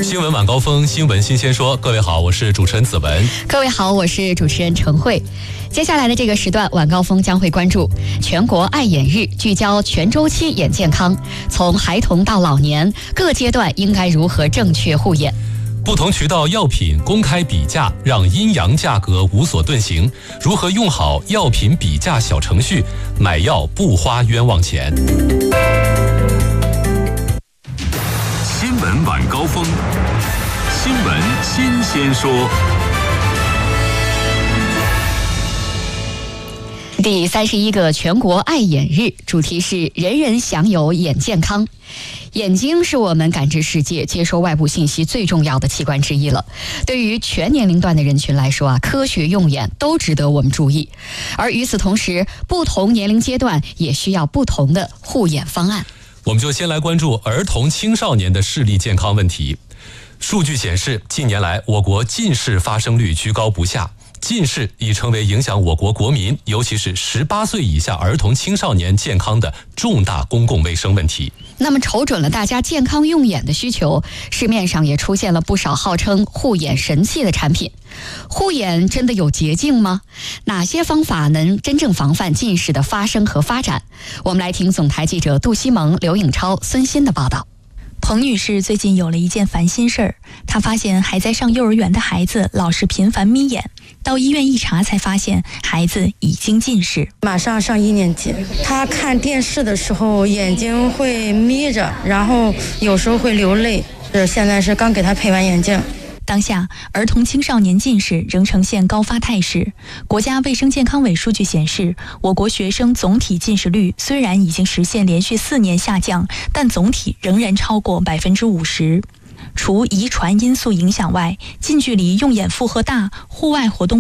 新闻晚高峰，新闻新鲜说。各位好，我是主持人子文。 各位好，我是主持人陈慧。接下来的这个时段，晚高峰将会关注全国爱眼日，聚焦全周期眼健康，从孩童到老年，各阶段应该如何正确护眼。 不同渠道药品公开比价，让阴阳价格无所遁形。如何用好药品比价小程序，买药不花冤枉钱。 新闻晚高峰，新闻新鲜说。 第31个全国爱眼日，主题是人人享有眼健康。眼睛是我们感知世界、接收外部信息最重要的器官之一了。对于全年龄段的人群来说科学用眼都值得我们注意。而与此同时，不同年龄阶段也需要不同的护眼方案。 我们就先来关注儿童青少年的视力健康问题。数据显示，近年来我国近视发生率居高不下。近视已成为影响我国国民，尤其是18岁以下儿童青少年健康的重大公共卫生问题。 那么瞅准了大家健康用眼的需求，市面上也出现了不少号称护眼神器的产品。护眼真的有捷径吗？哪些方法能真正防范近视的发生和发展？我们来听总台记者杜西蒙、刘颖超、孙鑫的报道。 彭女士最近有了一件烦心事儿，她发现还在上幼儿园的孩子老是频繁眯眼，到医院一查才发现孩子已经近视。 马上上1年级，他看电视的时候眼睛会眯着，然后有时候会流泪，现在是刚给他配完眼镜。 当下，儿童青少年近视仍呈现高发态势。国家卫生健康委数据显示，我国学生总体近视率虽然已经实现连续4年下降，但总体仍然超过50%。除遗传因素影响外，近距离用眼负荷大、户外活动